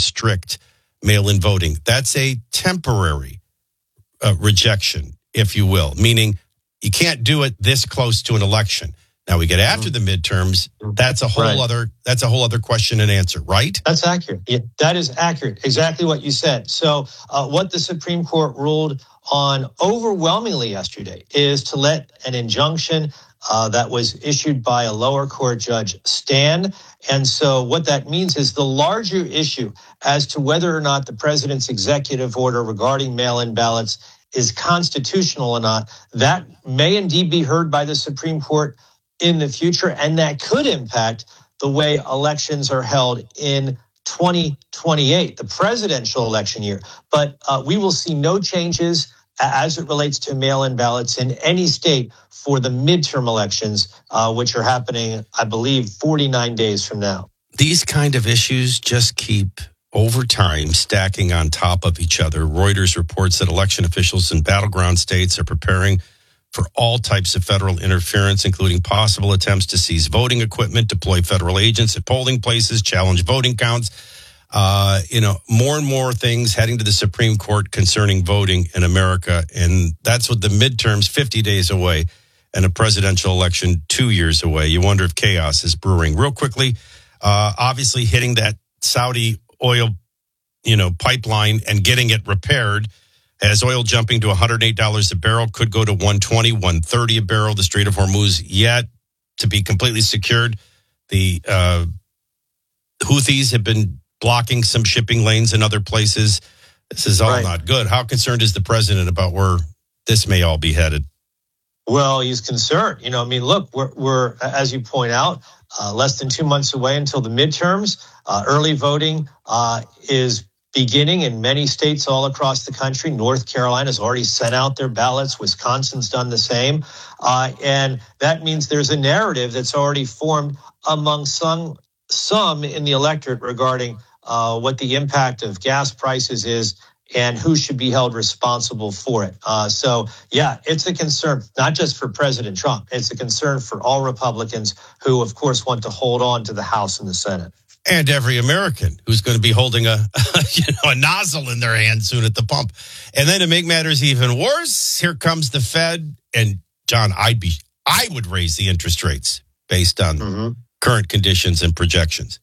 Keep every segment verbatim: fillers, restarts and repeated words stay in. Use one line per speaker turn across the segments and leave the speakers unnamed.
restrict mail-in voting. That's a temporary uh, rejection, if you will, meaning you can't do it this close to an election. Now we get after the midterms. That's a whole
right.
other. That's a whole other question and answer, right?
That's accurate. Yeah, that is accurate. Exactly what you said. So, uh, what the Supreme Court ruled on overwhelmingly yesterday is to let an injunction uh, that was issued by a lower court judge stand. And so, what that means is the larger issue as to whether or not the president's executive order regarding mail-in ballots is constitutional or not, that may indeed be heard by the Supreme Court in the future, and that could impact the way elections are held in twenty twenty-eight, the presidential election year. But uh, we will see no changes as it relates to mail-in ballots in any state for the midterm elections, uh, which are happening, I believe, forty-nine days from now.
These kind of issues just keep, over time, stacking on top of each other. Reuters reports that election officials in battleground states are preparing for all types of federal interference, including possible attempts to seize voting equipment, deploy federal agents at polling places, challenge voting counts. Uh, you know, more and more things heading to the Supreme Court concerning voting in America. And that's what the midterms, fifty days away, and a presidential election two years away. You wonder if chaos is brewing. Real quickly, uh, obviously hitting that Saudi oil, you know, pipeline and getting it repaired. As oil jumping to one hundred eight dollars a barrel, could go to one twenty, one thirty a barrel. The Strait of Hormuz yet to be completely secured. The uh, Houthis have been blocking some shipping lanes in other places. This is all
right.
not good. How concerned is the president about where this may all be headed?
Well, he's concerned. You know, I mean, look, we're, we're as you point out, uh, less than two months away until the midterms. Uh, early voting uh, is beginning in many states all across the country. North Carolina has already sent out their ballots. Wisconsin's done the same. Uh, and that means there's a narrative that's already formed among some, some in the electorate regarding uh, what the impact of gas prices is and who should be held responsible for it. Uh, so, yeah, it's a concern, not just for President Trump. It's a concern for all Republicans who, of course, want to hold on to the House and the Senate.
And every American who's going to be holding a, you know, a nozzle in their hand soon at the pump. And then to make matters even worse, here comes the Fed. And John, I'd be, I would raise the interest rates based on mm-hmm. current conditions and projections.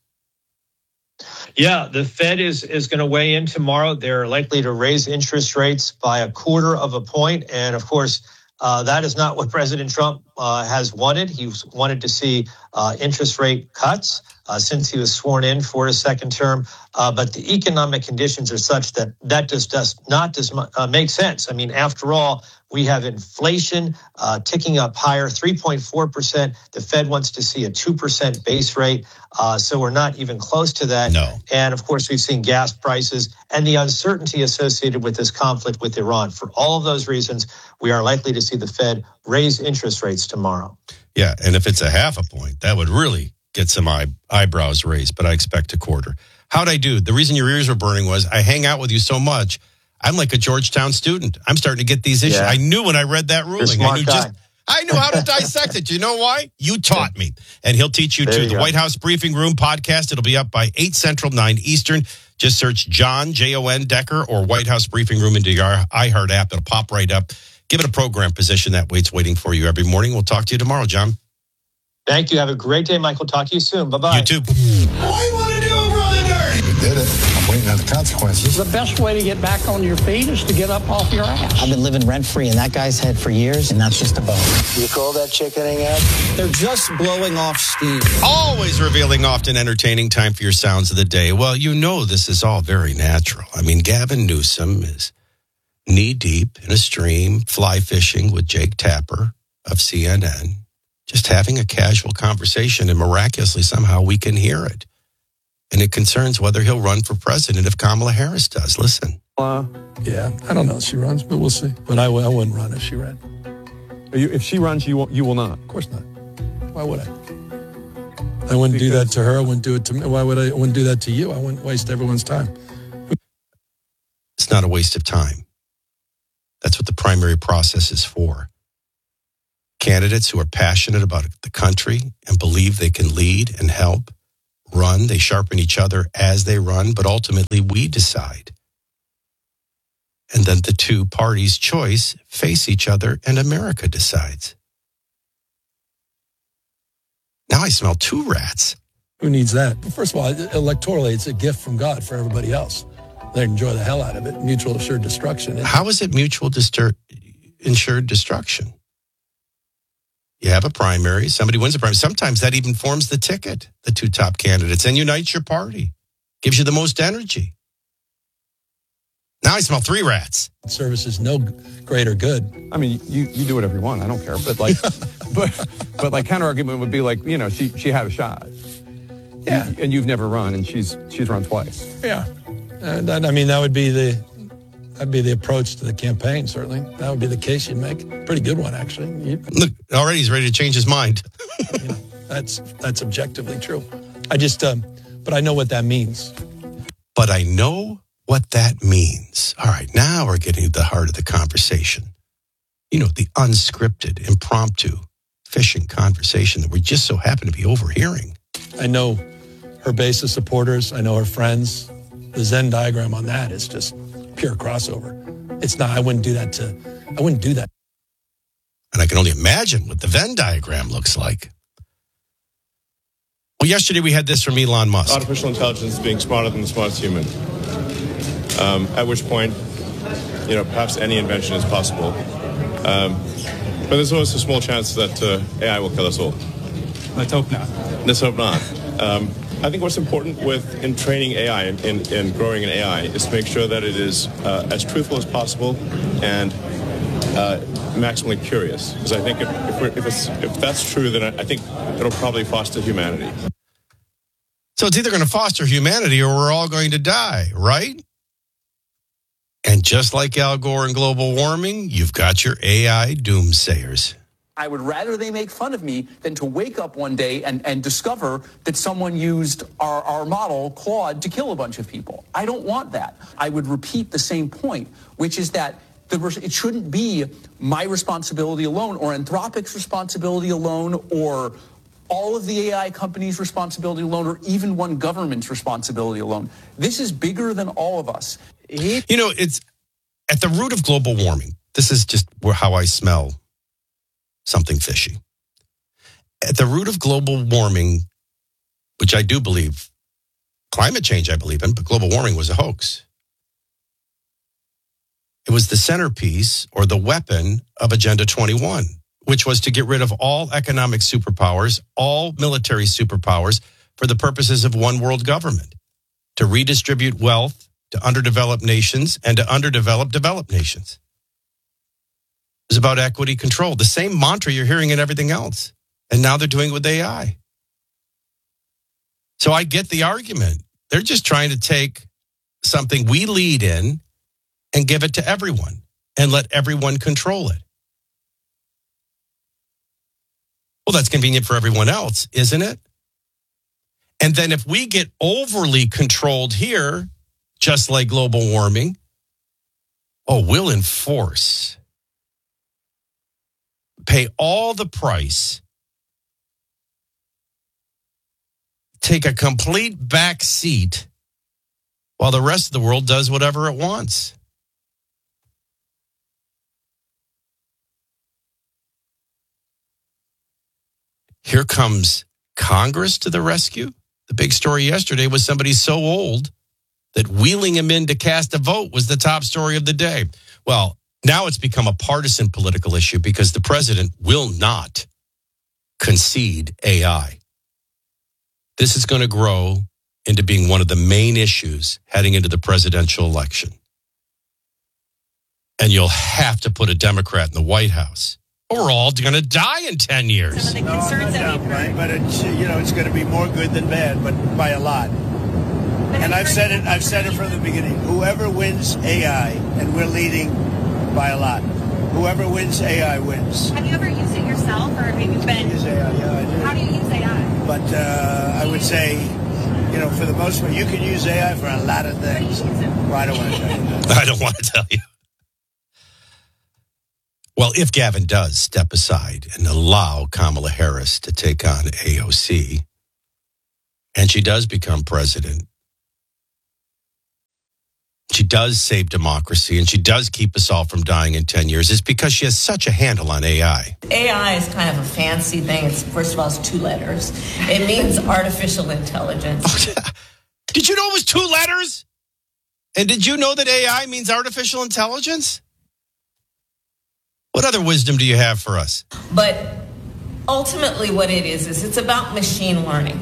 Yeah, the Fed is, is going to weigh in tomorrow. They're likely to raise interest rates by a quarter of a point. And of course, uh, that is not what President Trump uh, has wanted. He wanted to see uh, interest rate cuts uh, since he was sworn in for his second term. Uh, but the economic conditions are such that that just does not does, uh, make sense. I mean, after all, we have inflation uh, ticking up higher, three point four percent. The Fed wants to see a two percent base rate. Uh, so we're not even close to that.
No.
And of course, we've seen gas prices and the uncertainty associated with this conflict with Iran. For all of those reasons, we are likely to see the Fed raise interest rates tomorrow.
Yeah, and if it's a half a point, that would really get some eye, eyebrows raised, but I expect a quarter. How'd I do? The reason your ears were burning was I hang out with you so much. I'm like a Georgetown student. I'm starting to get these issues.
Yeah.
I knew when I read that
You're a
ruling.
smart
I knew
guy.
just I knew how to dissect it. You know why? You taught me. And he'll teach you
There
too.
you
The
go.
White House Briefing Room podcast. It'll be up by eight Central, nine Eastern. Just search John, J O N, Decker, or White House Briefing Room into your iHeart app. It'll pop right up. Give it a program position. That way it's waiting for you every morning. We'll talk to you tomorrow, John.
Thank you. Have a great day, Michael. Talk to you soon. Bye-bye.
You too.
I want to do a brother dirty.
We did it. I'm waiting on the consequences.
The best way to get back on your feet is to get up off your ass.
I've been living rent-free in that guy's head for years, and that's just a bone.
You call that chickening out?
They're just blowing off steam.
Always revealing, often entertaining. Time for your sounds of the day. Well, you know this is all very natural. I mean, Gavin Newsom is knee-deep in a stream, fly fishing with Jake Tapper of C N N, just having a casual conversation, and miraculously somehow we can hear it. And it concerns whether he'll run for president if Kamala Harris does. Listen.
Uh, yeah, I don't know if she runs, but we'll see. But I, I wouldn't run if she ran.
Are you, if she runs, you will, you will not?
Of course not. Why would I? I wouldn't because do that to her. I wouldn't do it to me. Why would I, I wouldn't do that to you? I wouldn't waste everyone's time.
It's not a waste of time. That's what the primary process is for. Candidates who are passionate about the country and believe they can lead and help run. They sharpen each other as they run, but ultimately we decide. And then the two parties' choice face each other and America decides. Now I smell two rats.
Who needs that? First of all, electorally, it's a gift from God for everybody else. They enjoy the hell out of it. Mutual assured destruction.
How is it mutual distur- insured destruction? You have a primary. Somebody wins a primary. Sometimes that even forms the ticket, the two top candidates, and unites your party. Gives you the most energy. Now I smell three rats.
Service is no greater good.
I mean, you, you do whatever you want. I don't care. But like, but but like counter argument would be like, you know, she she had a shot.
Yeah,
you, and you've never run, and she's she's run twice.
Yeah, uh, that, I mean that would be the that'd be the approach to the campaign. Certainly, that would be the case you'd make. Pretty good one, actually. You,
Look, already he's ready to change his mind.
you know, that's that's objectively true. I just, um, but I know what that means.
But I know what that means. All right, now we're getting to the heart of the conversation. You know, the unscripted, impromptu, fishing conversation that we just so happen to be overhearing.
I know her base of supporters. I know her friends. The Venn diagram on that is just pure crossover. It's not, I wouldn't do that to, I wouldn't do that.
And I can only imagine what the Venn diagram looks like. Well, yesterday we had this from Elon Musk.
Artificial intelligence is being smarter than the smartest human. Um, at which point, you know, perhaps any invention is possible. Um, but there's always a small chance that uh, A I will kill us all.
Let's hope not.
Let's hope not. Um, I think what's important with in training A I and in, in, in growing an A I is to make sure that it is uh, as truthful as possible and uh, maximally curious. Because I think if if, we're, if, it's, if that's true, then I, I think it'll probably foster humanity.
So it's either going to foster humanity or we're all going to die, right? And just like Al Gore and global warming, you've got your A I doomsayers.
I would rather they make fun of me than to wake up one day and, and discover that someone used our, our model, Claude, to kill a bunch of people. I don't want that. I would repeat the same point, which is that the, it shouldn't be my responsibility alone or Anthropic's responsibility alone or all of the A I companies' responsibility alone or even one government's responsibility alone. This is bigger than all of us.
You know, it's at the root of global warming. This is just how I smell something fishy. At the root of global warming, which I do believe, climate change I believe in, but global warming was a hoax. It was the centerpiece or the weapon of Agenda twenty-one, which was to get rid of all economic superpowers, all military superpowers for the purposes of one world government, to redistribute wealth to underdeveloped nations and to underdeveloped developed nations. It was about equity control, the same mantra you're hearing in everything else. And now they're doing it with A I. So I get the argument. They're just trying to take something we lead in and give it to everyone and let everyone control it. Well, that's convenient for everyone else, isn't it? And then if we get overly controlled here, just like global warming, oh, we'll enforce, pay all the price, take a complete back seat while the rest of the world does whatever it wants. Here comes Congress to the rescue. The big story yesterday was somebody so old that wheeling him in to cast a vote was the top story of the day. Well, now it's become a partisan political issue because the president will not concede A I. This is going to grow into being one of the main issues heading into the presidential election. And you'll have to put a Democrat in the White House, or we're all going to die in ten years.
Some of the concerns no, no that we've heard. But it's, you know, it's going to be more good than bad, but by a lot. And I've said it. I've said it from the beginning. Whoever wins A I, and we're leading by a lot. Whoever wins A I wins.
Have you ever used it yourself, or have you been?
I use A I, yeah, I do.
How do you use A I?
But uh, I would say, you know, for the most part, you can use A I for a lot of things.
How do you use it?
Well, I don't want to tell you that.
I don't want to tell you. Well, if Gavin does step aside and allow Kamala Harris to take on A O C, and she does become president, she does save democracy, and she does keep us all from dying in ten years, it's because she has such a handle on A I.
A I is kind of a fancy thing. It's, first of all, it's two letters. It means artificial intelligence.
Did you know it was two letters? And did you know that A I means artificial intelligence? What other wisdom do you have for us?
But ultimately what it is, is it's about machine learning.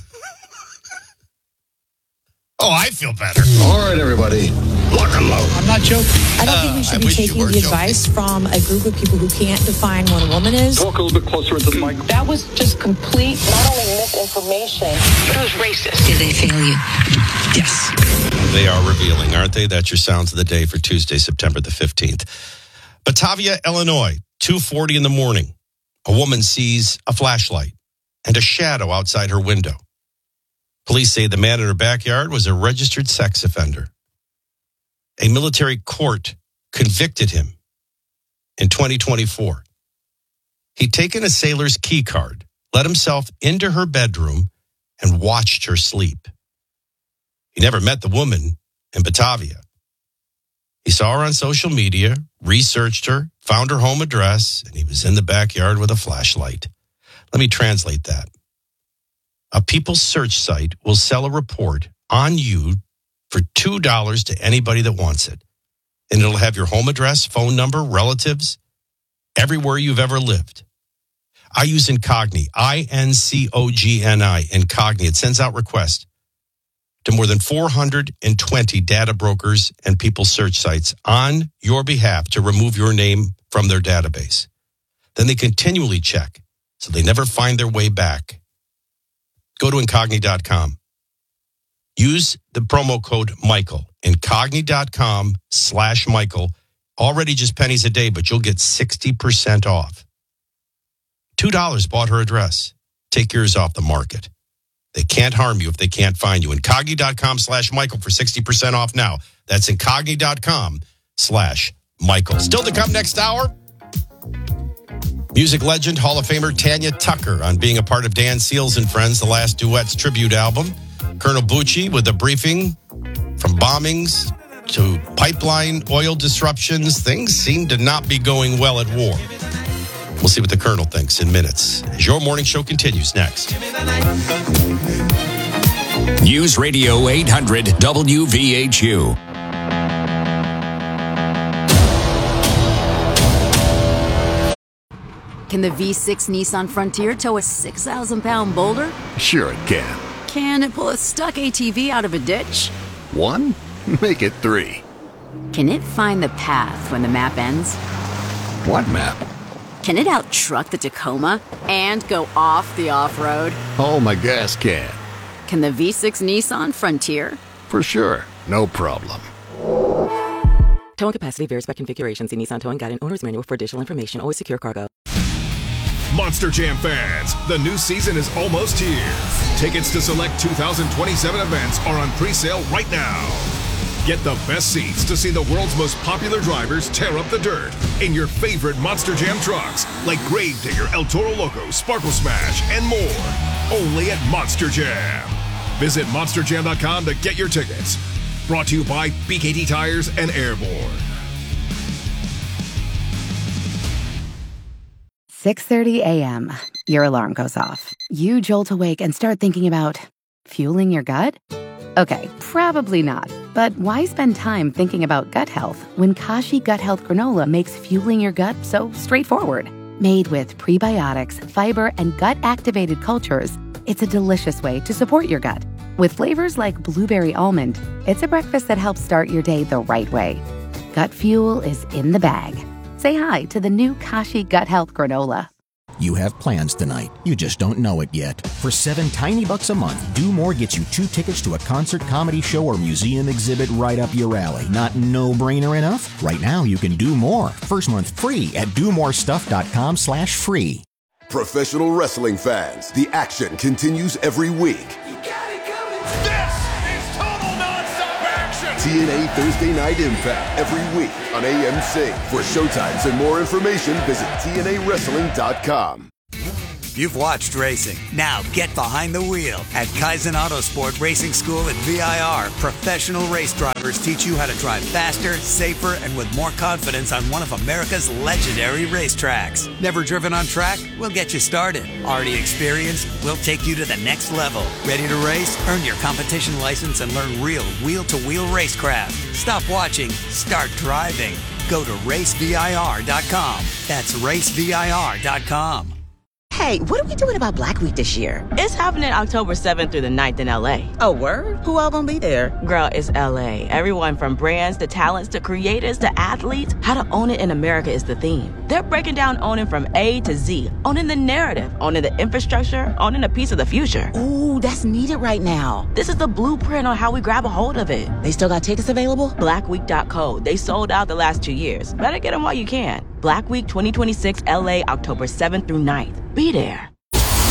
Oh, I feel better.
All right, everybody. Lock and load.
I'm not joking.
I don't think we should
Uh, I
be
wish you
taking
were
the advice from a group of people who can't define what a woman is.
Talk a little bit closer into the mic.
That was just complete,
Not only misinformation,
but it was racist. Did they fail you?
Yes. They are revealing, aren't they? That's your sounds of the day for Tuesday, September the fifteenth. Batavia, Illinois, two forty in the morning. A woman sees a flashlight and a shadow outside her window. Police say the man in her backyard was a registered sex offender. A military court convicted him in twenty twenty-four. He'd taken a sailor's key card, let himself into her bedroom, and watched her sleep. He never met the woman in Batavia. He saw her on social media, researched her, found her home address, and he was in the backyard with a flashlight. Let me translate that. A People's Search site will sell a report on you for two dollars to anybody that wants it. And it'll have your home address, phone number, relatives, everywhere you've ever lived. I use Incogni, I N C O G N I, Incogni. It sends out requests to more than four hundred twenty data brokers and People's Search sites on your behalf to remove your name from their database. Then they continually check, so they never find their way back. Go to Incogni dot com. Use the promo code Michael, Incogni dot com slash Michael. Already just pennies a day, but you'll get sixty percent off. two dollars bought her address. Take yours off the market. They can't harm you if they can't find you. Incogni dot com slash Michael for sixty percent off now. That's Incogni dot com slash Michael. Still to come next hour. Music legend, Hall of Famer Tanya Tucker on being a part of Dan Seals and Friends, The Last Duets tribute album. Colonel Bucci with a briefing from bombings to pipeline oil disruptions. Things seem to not be going well at war. We'll see what the Colonel thinks in minutes as your morning show continues next.
News Radio eight hundred W V H U.
Can the V six Nissan Frontier tow a six thousand pound boulder?
Sure it can.
Can it pull a stuck A T V out of a ditch?
One? Make it three.
Can it find the path when the map ends?
What map?
Can it out-truck the Tacoma and go off the off-road?
Oh, my gas can.
Can the V six Nissan Frontier?
For sure. No problem.
Towing capacity varies by configuration. See Nissan Towing Guide and Owner's Manual for additional information. Always secure cargo.
Monster Jam fans, the new season is almost here. Tickets to select two thousand twenty-seven events are on pre-sale right now. Get the best seats to see the world's most popular drivers tear up the dirt in your favorite Monster Jam trucks, like Gravedigger, El Toro Loco, Sparkle Smash, and more. Only at Monster Jam. Visit monster jam dot com to get your tickets. Brought to you by B K T Tires and Airborne.
six thirty a.m. Your alarm goes off. You jolt awake and start thinking about fueling your gut? Okay, probably not. But why spend time thinking about gut health when Kashi Gut Health Granola makes fueling your gut so straightforward? Made with prebiotics, fiber, and gut-activated cultures, it's a delicious way to support your gut. With flavors like blueberry almond, it's a breakfast that helps start your day the right way. Gut fuel is in the bag. Say hi to the new Kashi Gut Health Granola.
You have plans tonight. You just don't know it yet. For seven tiny bucks a month, Do More gets you two tickets to a concert, comedy show, or museum exhibit right up your alley. Not no-brainer enough? Right now, you can do more. First month free at do more stuff dot com slash free.
Professional wrestling fans, the action continues every week. T N A Thursday Night Impact every week on A M C. For showtimes and more information, visit T N A wrestling dot com.
if you've watched racing. Now get behind the wheel. At Kaizen Autosport Racing School at V I R, professional race drivers teach you how to drive faster, safer, and with more confidence on one of America's legendary racetracks. Never driven on track? We'll get you started. Already experienced? We'll take you to the next level. Ready to race? Earn your competition license and learn real wheel-to-wheel racecraft. Stop watching. Start driving. Go to race V I R dot com. That's race V I R dot com.
Hey, what are we doing about Black Week this year?
It's happening October seventh through the ninth in L A.
Oh, word? Who all gonna be there?
Girl, it's L A. Everyone from brands to talents to creators to athletes. How to own it in America is the theme. They're breaking down owning from A to Z. Owning the narrative, owning the infrastructure, owning a piece of the future.
Ooh, that's needed right now.
This is the blueprint on how we grab a hold of it.
They still got tickets available?
black week dot co. They sold out the last two years. Better get them while you can. Black Week twenty twenty-six L A, October seventh through ninth. Be there.